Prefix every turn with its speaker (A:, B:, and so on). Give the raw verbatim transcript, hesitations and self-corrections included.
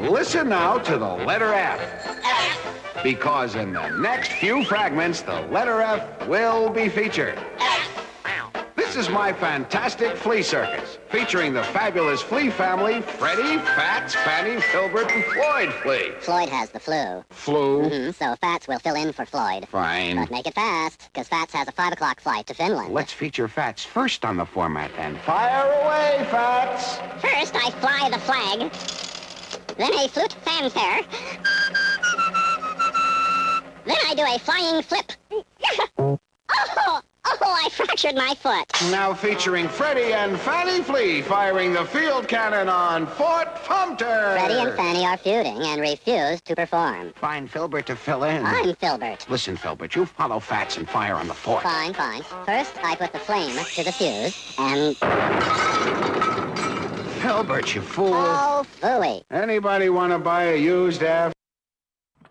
A: Listen now to the letter F. Because in the next few fragments, the letter F will be featured. This is my fantastic flea circus, featuring the fabulous flea family, Freddy, Fats, Fanny, Filbert, and Floyd Flea.
B: Floyd has the flu.
A: Flu?
B: Mm-hmm, so Fats will fill in for Floyd.
A: Fine.
B: But make it fast, because Fats has a five o'clock flight to Finland.
A: Let's feature Fats first on the format, then. Fire away, Fats!
B: First, I fly the flag. Then a flute fanfare. Then I do a flying flip. Oh! Oh, I fractured my foot.
A: Now featuring Freddy and Fanny Flea firing the field cannon on Fort Sumter.
B: Freddy and Fanny are feuding and refuse to perform.
A: Find Filbert to fill in.
B: I'm Filbert.
A: Listen, Filbert, you follow Fats and fire on the fort.
B: Fine, fine. First, I put the flame to the fuse, and...
A: Filbert, you fool.
B: Oh, phooey.
A: Anybody want to buy a used F?